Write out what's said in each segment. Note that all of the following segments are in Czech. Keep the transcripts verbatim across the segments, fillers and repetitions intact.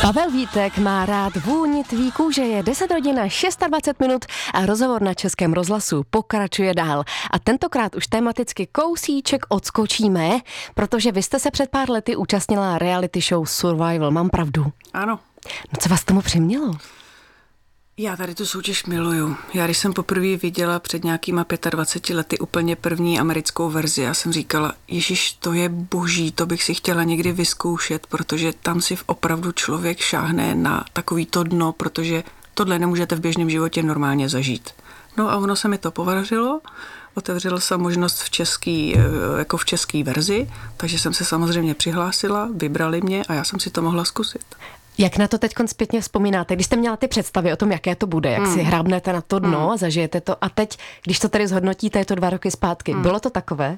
Pavel Vítek má rád vůni tvý kůže, je deset hodin a dvacet šest minut a rozhovor na Českém rozhlasu pokračuje dál. A tentokrát už tematicky kousíček odskočíme, protože vy jste se před pár lety účastnila reality show Survival, mám pravdu? Ano. No co vás tomu přimělo? Já tady tu soutěž miluju. Já když jsem poprvé viděla před nějakýma dvaceti pěti lety úplně první americkou verzi, já jsem říkala, ježiš, to je boží, to bych si chtěla někdy vyzkoušet, protože tam si opravdu člověk šáhne na takový to dno, protože tohle nemůžete v běžném životě normálně zažít. No a ono se mi to podařilo, otevřela se možnost v český, jako v české verzi, takže jsem se samozřejmě přihlásila, vybrali mě a já jsem si to mohla zkusit. Jak na to teď zpětně vzpomínáte, když jste měla ty představy o tom, jaké to bude, jak hmm. si hrábnete na to dno hmm. a zažijete to a teď, když to tady zhodnotíte, je to dva roky zpátky, hmm. bylo to takové?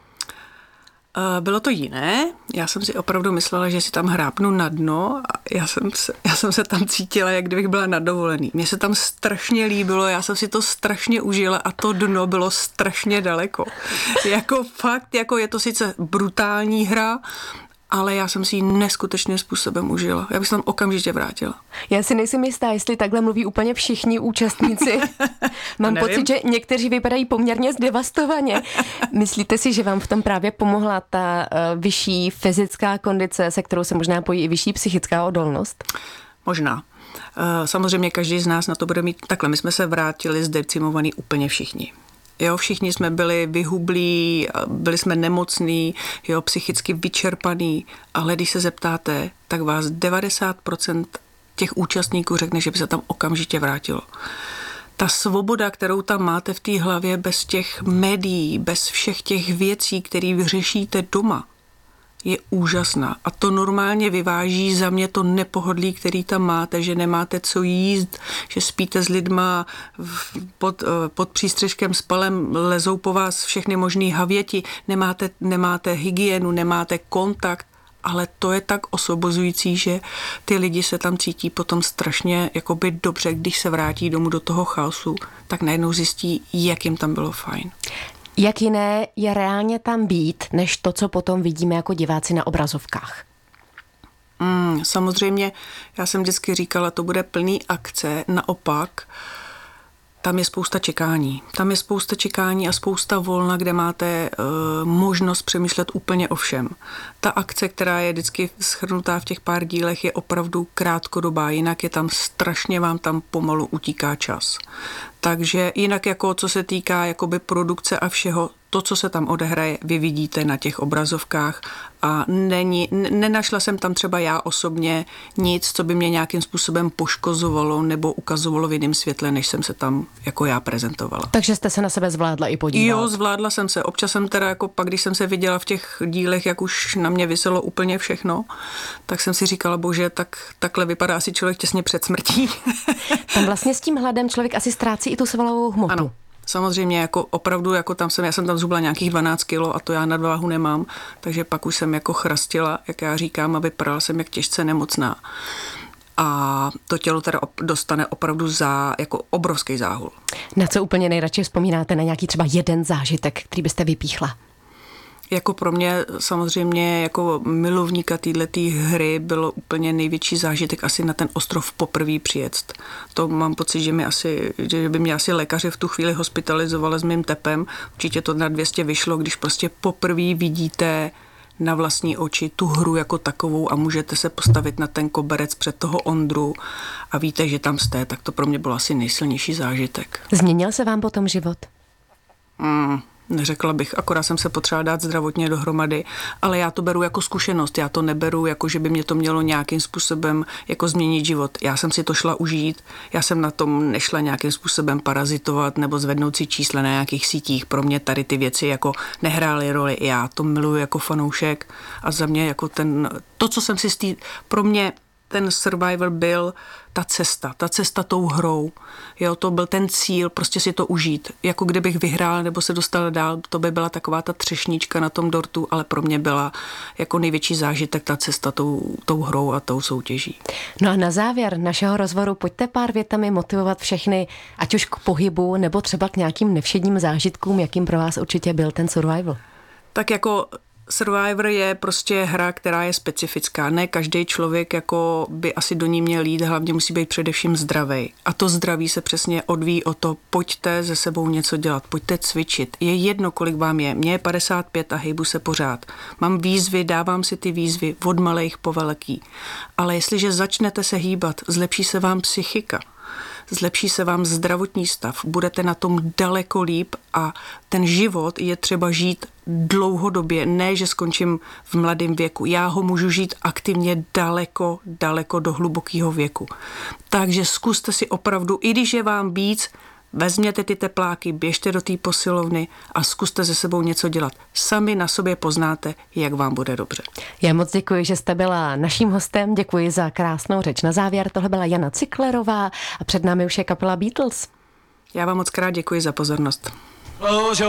Bylo to jiné, já jsem si opravdu myslela, že si tam hrábnu na dno a já jsem se, já jsem se tam cítila, jak kdybych byla na dovolený. Mně se tam strašně líbilo, já jsem si to strašně užila a to dno bylo strašně daleko. Jako fakt, jako je to sice brutální hra, ale já jsem si ji neskutečným způsobem užila. Já bych se tam okamžitě vrátila. Já si nejsem jistá, jestli takhle mluví úplně všichni účastníci. Mám pocit, že někteří vypadají poměrně zdevastovaně. Myslíte si, že vám v tom právě pomohla ta uh, vyšší fyzická kondice, se kterou se možná pojí i vyšší psychická odolnost? Možná. Uh, samozřejmě každý z nás na to bude mít takhle. My jsme se vrátili zdecimovaný úplně všichni. Jo, všichni jsme byli vyhublí, byli jsme nemocní, jo, psychicky vyčerpaný, ale když se zeptáte, tak vás devadesát procent těch účastníků řekne, že by se tam okamžitě vrátilo. Ta svoboda, kterou tam máte v té hlavě bez těch médií, bez všech těch věcí, které vy řešíte doma, je úžasná. A to normálně vyváží za mě to nepohodlí, který tam máte, že nemáte co jíst, že spíte s lidma pod, pod přístřeškem s palem, lezou po vás všechny možný havěti, nemáte, nemáte hygienu, nemáte kontakt, ale to je tak osvobozující, že ty lidi se tam cítí potom strašně jakoby dobře, když se vrátí domů do toho chaosu, tak najednou zjistí, jak jim tam bylo fajn. Jak jiné je reálně tam být, než to, co potom vidíme jako diváci na obrazovkách? Mm, samozřejmě, já jsem vždycky říkala, to bude plný akce, naopak, tam je spousta čekání. Tam je spousta čekání a spousta volna, kde máte uh, možnost přemýšlet úplně o všem. Ta akce, která je vždycky shrnutá v těch pár dílech, je opravdu krátkodobá, jinak je tam strašně, vám tam pomalu utíká čas. Takže jinak jako co se týká jakoby produkce a všeho, to, co se tam odehraje, vy vidíte na těch obrazovkách a není, nenašla jsem tam třeba já osobně nic, co by mě nějakým způsobem poškozovalo nebo ukazovalo v jiném světle, než jsem se tam jako já prezentovala. Takže jste se na sebe zvládla i podívat? Jo, zvládla jsem se. Občas jsem teda jako pak, když jsem se viděla v těch dílech, jak už na mě viselo úplně všechno, tak jsem si říkala, bože, tak takhle vypadá asi člověk těsně před smrtí. Tam vlastně s tím hladem člověk asi ztrácí i tu svalovou hmotu. Ano. Samozřejmě jako opravdu, jako tam jsem, já jsem tam zhubla nějakých dvanáct kilo a to já nadváhu nemám, takže pak už jsem jako chrastila, jak já říkám, a vypadala jsem jak těžce nemocná. A to tělo teda dostane opravdu za jako obrovský záhul. Na co úplně nejradši vzpomínáte, na nějaký třeba jeden zážitek, který byste vypíchla? Jako pro mě samozřejmě jako milovníka této hry bylo úplně největší zážitek asi na ten ostrov poprvé přijet. To mám pocit, že, mi asi, že by mě asi lékaři v tu chvíli hospitalizovali s mým tepem. Určitě to na dvě stě vyšlo, když prostě poprvé vidíte na vlastní oči tu hru jako takovou a můžete se postavit na ten koberec před toho Ondru a víte, že tam jste, tak to pro mě byl asi nejsilnější zážitek. Změnil se vám potom život? Hmm. Neřekla bych, akorát jsem se potřeba dát zdravotně dohromady, ale já to beru jako zkušenost, já to neberu jako, že by mě to mělo nějakým způsobem jako změnit život. Já jsem si to šla užít, já jsem na tom nešla nějakým způsobem parazitovat nebo zvednout si čísla na nějakých sítích. Pro mě tady ty věci jako nehrály roli, já to miluji jako fanoušek a za mě jako ten, to, co jsem si stý, pro mě ten Survivor byl ta cesta, ta cesta tou hrou. Jo, to byl ten cíl, prostě si to užít. Jako kdybych vyhrál nebo se dostal dál, to by byla taková ta třešnička na tom dortu, ale pro mě byla jako největší zážitek ta cesta tou, tou hrou a tou soutěží. No a na závěr našeho rozhovoru pojďte pár větami motivovat všechny, ať už k pohybu nebo třeba k nějakým nevšedním zážitkům, jakým pro vás určitě byl ten Survival. Tak jako Survivor je prostě hra, která je specifická. Ne každý člověk jako by asi do ní měl jít, hlavně musí být především zdravý. A to zdraví se přesně odvíjí o to, pojďte se sebou něco dělat, pojďte cvičit. Je jedno, kolik vám je. Mně je padesát pět a hejbu se pořád. Mám výzvy, dávám si ty výzvy od malých po velký. Ale jestliže začnete se hýbat, zlepší se vám psychika. Zlepší se vám zdravotní stav, budete na tom daleko líp a ten život je třeba žít dlouhodobě, ne, že skončím v mladém věku. Já ho můžu žít aktivně daleko, daleko do hlubokého věku. Takže zkuste si opravdu, i když je vám víc, vezměte ty tepláky, běžte do té posilovny a zkuste se sebou něco dělat. Sami na sobě poznáte, jak vám bude dobře. Já moc děkuji, že jste byla naším hostem. Děkuji za krásnou řeč na závěr. Tohle byla Jana Cyklerová a před námi už je kapela Beatles. Já vám moc krát děkuji za pozornost.